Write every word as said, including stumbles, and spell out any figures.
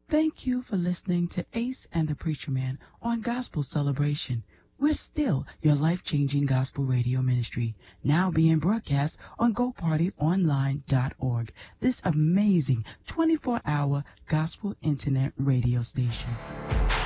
Thank you for listening to Ace and the Preacher Man on Gospel Celebration. We're still your life-changing gospel radio ministry, now being broadcast on go party online dot org, this amazing twenty-four hour gospel internet radio station.